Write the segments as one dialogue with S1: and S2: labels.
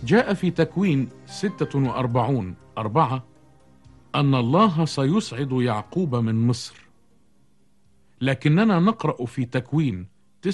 S1: جاء في تكوين 46:4 أن الله سيصعد يعقوب من مصر، لكننا نقرأ في تكوين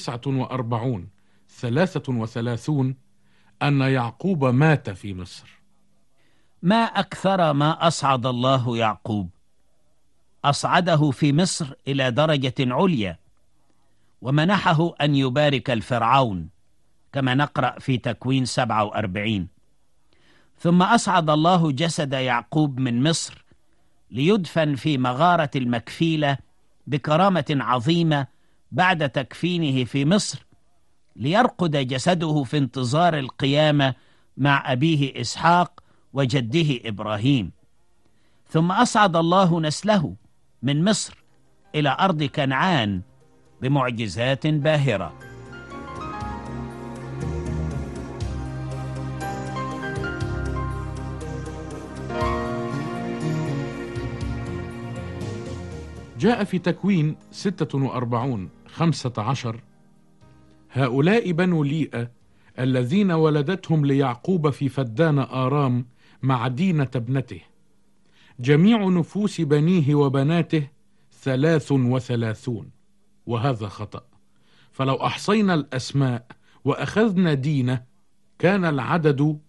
S1: 49:33 أن يعقوب مات في مصر.
S2: ما أكثر ما أصعد الله يعقوب، أصعده في مصر إلى درجة عليا، ومنحه أن يبارك الفرعون كما نقرأ في تكوين 47. ثم أصعد الله جسد يعقوب من مصر ليدفن في مغارة المكفيلة بكرامة عظيمة بعد تكفينه في مصر، ليرقد جسده في انتظار القيامة مع أبيه إسحاق وجده إبراهيم. ثم أصعد الله نسله من مصر إلى أرض كنعان بمعجزات باهرة.
S1: جاء في تكوين 46:15 هؤلاء بنو ليئة الذين ولدتهم ليعقوب في فدان آرام مع دينة ابنته، جميع نفوس بنيه وبناته 33، وهذا خطأ، فلو أحصينا الأسماء وأخذنا دينة كان العدد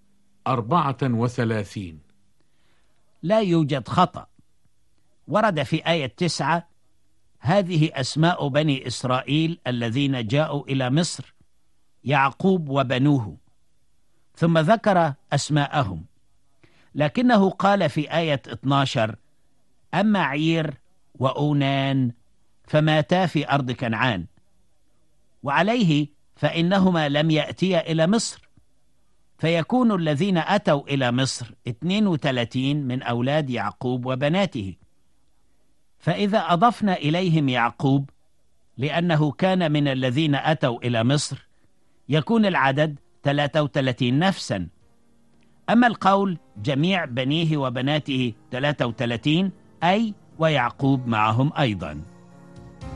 S1: 34.
S2: لا يوجد خطأ. ورد في آية 9: هذه أسماء بني إسرائيل الذين جاءوا إلى مصر، يعقوب وبنوه. ثم ذكر أسماءهم، لكنه قال في آية 12: أما عير وأونان فماتا في أرض كنعان، وعليه فإنهما لم يأتيا إلى مصر، فيكون الذين أتوا إلى مصر 32 من أولاد يعقوب وبناته. فإذا أضفنا إليهم يعقوب لأنه كان من الذين أتوا إلى مصر، يكون العدد 33 نفسا. أما القول جميع بنيه وبناته 33، أي ويعقوب معهم أيضا.